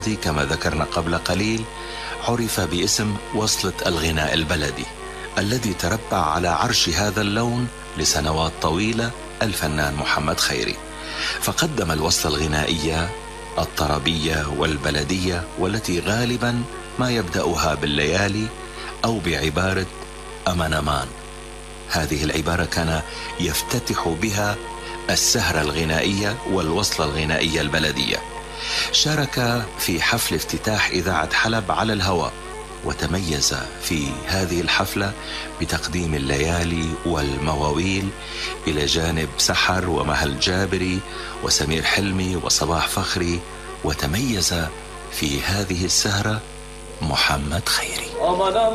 كما ذكرنا قبل قليل عرف باسم وصلة الغناء البلدي، الذي تربع على عرش هذا اللون لسنوات طويلة الفنان محمد خيري، فقدم الوصلة الغنائية الطربية والبلدية، والتي غالبا ما يبدأها بالليالي أو بعبارة أمان أمان. هذه العبارة كان يفتتح بها السهرة الغنائية والوصلة الغنائية البلدية. شارك في حفل افتتاح إذاعة حلب على الهواء، وتميز في هذه الحفلة بتقديم الليالي والمواويل إلى جانب سحر ومهل جابري وسمير حلمي وصباح فخري، وتميز في هذه السهرة محمد خيري.